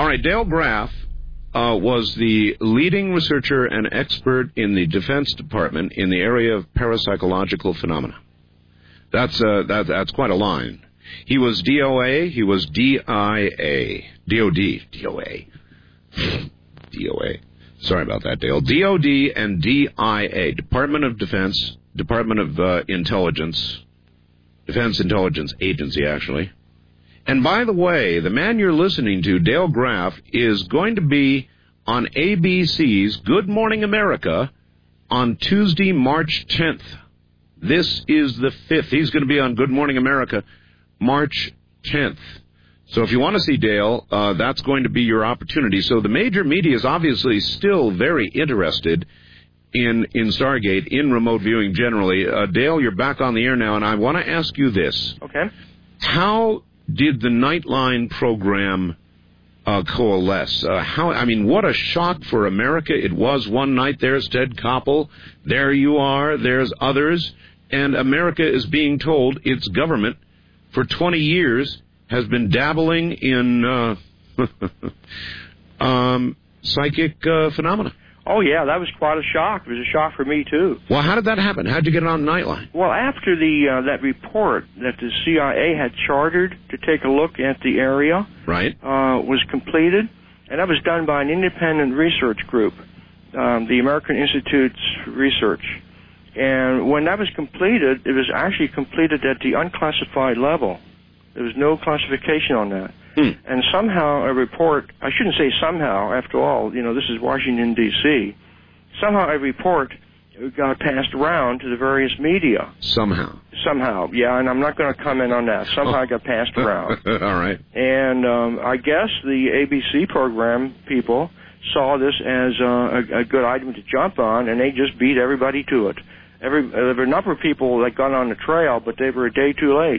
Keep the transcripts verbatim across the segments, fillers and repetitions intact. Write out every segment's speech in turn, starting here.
All right, Dale Graff uh, was the leading researcher and expert in the Defense Department in the area of parapsychological phenomena. That's uh, that, that's quite a line. He was D O A, he was D I A, D O D, D O A, D O A. Sorry about that, Dale. D O D and D I A, Department of Defense, Department of uh, Intelligence, Defense Intelligence Agency, actually. And by the way, the man you're listening to, Dale Graff, is going to be on A B C's Good Morning America on Tuesday, March tenth. This is the fifth. He's going to be on Good Morning America March tenth. So if you want to see Dale, uh, that's going to be your opportunity. So the major media is obviously still very interested in in Stargate, in remote viewing generally. Uh, Dale, you're back on the air now, and I want to ask you this. Okay. How did the Nightline program uh, coalesce? Uh, how? I mean, what a shock for America it was one night. There's Ted Koppel. There you are. There's others. And America is being told its government for twenty years has been dabbling in uh, um, psychic uh, phenomena. Oh, yeah, that was quite a shock. It was a shock for me, too. Well, how did that happen? How did you get it on Nightline? Well, after the uh, that report that the C I A had chartered to take a look at the area right. uh, was completed, and that was done by an independent research group, um, the American Institute's research. And when that was completed, it was actually completed at the unclassified level. There was no classification on that. Hmm. And somehow a report, I shouldn't say somehow, after all, you know, this is Washington, D C, somehow a report got passed around to the various media. Somehow. Somehow, yeah, and I'm not going to comment on that. Somehow oh. it got passed around. All right. And um, I guess the A B C program people saw this as uh, a, a good item to jump on, and they just beat everybody to it. Every, there were a number of people that got on the trail, but they were a day too late.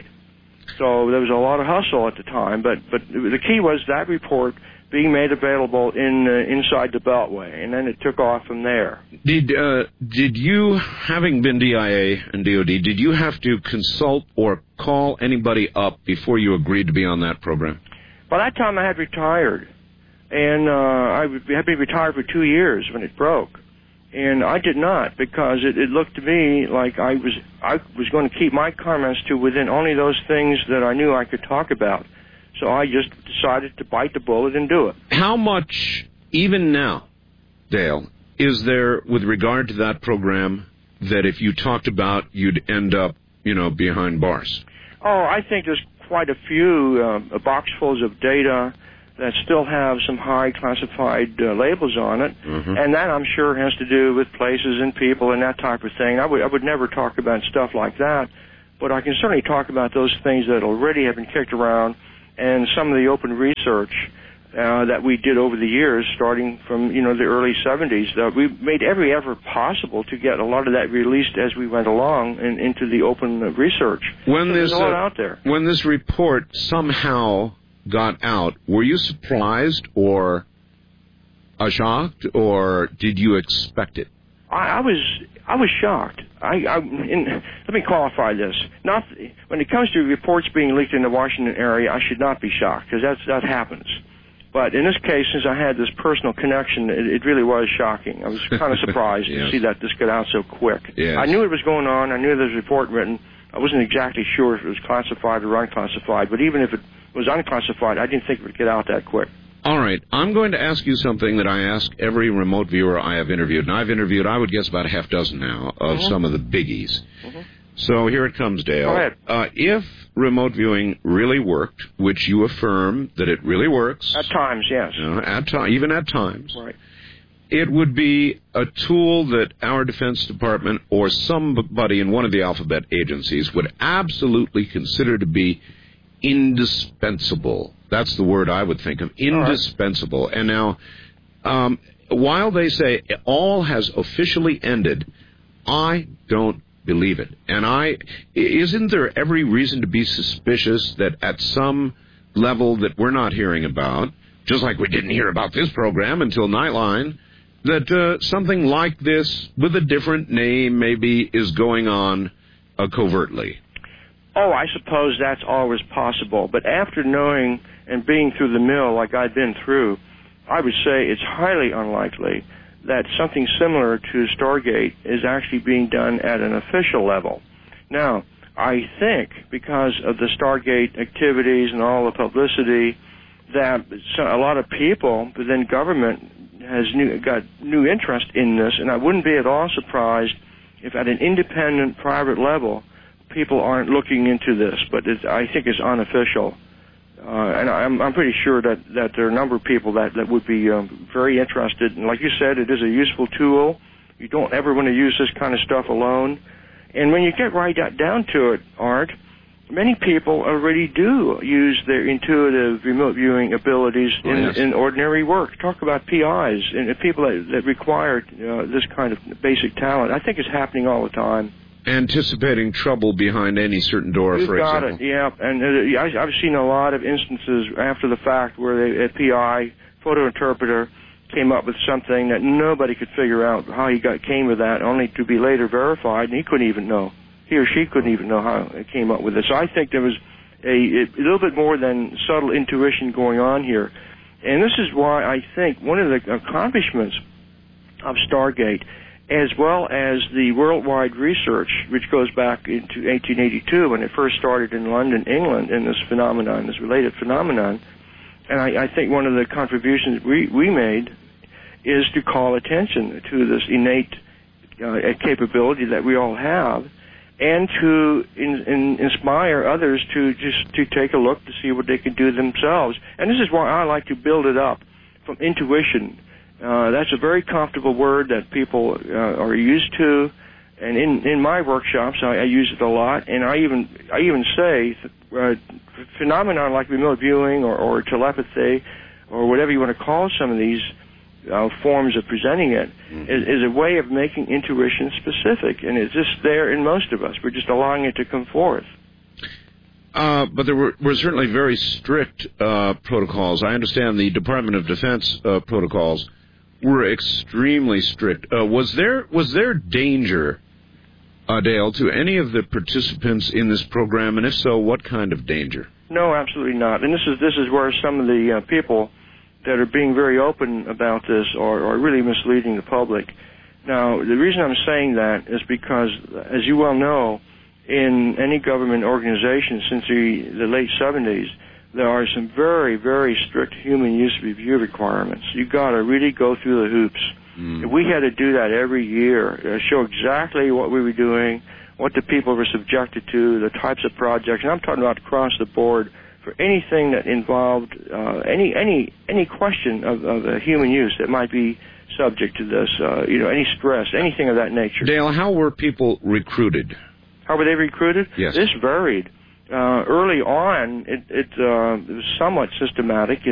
So there was a lot of hustle at the time, but but the key was that report being made available in uh, inside the Beltway, and then it took off from there. Did uh, did you, having been D I A and D O D, did you have to consult or call anybody up before you agreed to be on that program? By that time, I had retired, and uh, I had been retired for two years when it broke. And I did not, because it, it looked to me like I was I was going to keep my comments to within only those things that I knew I could talk about. So I just decided to bite the bullet and do it. How much, even now, Dale, is there with regard to that program that if you talked about, you'd end up, you know, behind bars? Oh, I think there's quite a few uh, boxfuls of data that still have some high classified uh, labels on it, mm-hmm. and that I'm sure has to do with places and people and that type of thing. I would I would never talk about stuff like that, but I can certainly talk about those things that already have been kicked around and some of the open research uh, that we did over the years, starting from you know the early seventies. Uh, we made every effort possible to get a lot of that released as we went along and into the open research. When so this there's a lot uh, out there. When this report somehow got out, were you surprised or uh, shocked, or did you expect it? I, I was I was shocked. I, I in, let me qualify this. Not when it comes to reports being leaked in the Washington area, I should not be shocked because that's that happens. But in this case, since I had this personal connection, it, it really was shocking. I was kind of surprised yes. to see that this got out so quick. Yes. I knew it was going on. I knew there was a report written. I wasn't exactly sure if it was classified or unclassified, but even if it was unclassified, I didn't think it would get out that quick. All right. I'm going to ask you something that I ask every remote viewer I have interviewed. And I've interviewed, I would guess, about a half dozen now of mm-hmm. some of the biggies. Mm-hmm. So here it comes, Dale. Go ahead. Uh, if remote viewing really worked, which you affirm that it really works. At times, yes. You know, at to- even at times. Right. It would be a tool that our Defense Department or somebody in one of the alphabet agencies would absolutely consider to be indispensable. That's the word I would think of, indispensable. Right. And now, um, while they say all has officially ended, I don't believe it. And I, isn't there every reason to be suspicious that at some level that we're not hearing about, just like we didn't hear about this program until Nightline, that uh, something like this with a different name maybe is going on uh, covertly? Oh, I suppose that's always possible. But after knowing and being through the mill like I've been through, I would say it's highly unlikely that something similar to Stargate is actually being done at an official level. Now, I think because of the Stargate activities and all the publicity, that a lot of people within government has new, got new interest in this, and I wouldn't be at all surprised if at an independent private level people aren't looking into this, but it's, I think it's unofficial. Uh, and I'm, I'm pretty sure that, that there are a number of people that, that would be um, very interested. And like you said, it is a useful tool. You don't ever want to use this kind of stuff alone. And when you get right down to it, Art, many people already do use their intuitive remote viewing abilities in, oh, yes. in ordinary work. Talk about P Is and people that, that require uh, this kind of basic talent. I think it's happening all the time. Anticipating trouble behind any certain door, You've for got example. It, yeah. And uh, I, I've seen a lot of instances after the fact where they, a P I, photo interpreter, came up with something that nobody could figure out how he got came with that, only to be later verified, and he couldn't even know. He or she couldn't even know how it came up with it. So I think there was a, a little bit more than subtle intuition going on here. And this is why I think one of the accomplishments of Stargate, as well as the worldwide research, which goes back into eighteen eighty-two when it first started in London, England, in this phenomenon, this related phenomenon. And I, I think one of the contributions we, we made is to call attention to this innate uh, capability that we all have, and to in, in inspire others to just to take a look to see what they can do themselves. And this is why I like to build it up from intuition. Uh, that's a very comfortable word that people uh, are used to, and in, in my workshops I, I use it a lot. And I even I even say uh, phenomenon like remote viewing or, or telepathy or whatever you want to call some of these uh, forms of presenting it mm-hmm. is, is a way of making intuition specific, and it's just there in most of us. We're just allowing it to come forth. Uh, but there were, were certainly very strict uh, protocols. I understand the Department of Defense uh, protocols were extremely strict. Uh, was there was there danger, uh, Dale, to any of the participants in this program, and if so, what kind of danger? No, absolutely not. And this is this is where some of the uh, people that are being very open about this are, are really misleading the public. Now, the reason I'm saying that is because, as you well know, in any government organization since the, the late seventies, there are some very, very strict human use review requirements. You've got to really go through the hoops. Mm. We had to do that every year, uh, show exactly what we were doing, what the people were subjected to, the types of projects. And I'm talking about across the board for anything that involved uh, any any any question of, of uh, human use that might be subject to this, uh, you know, any stress, anything of that nature. Dale, how were people recruited? How were they recruited? Yes. This varied. Uh, early on, it, it, uh, it was somewhat systematic. You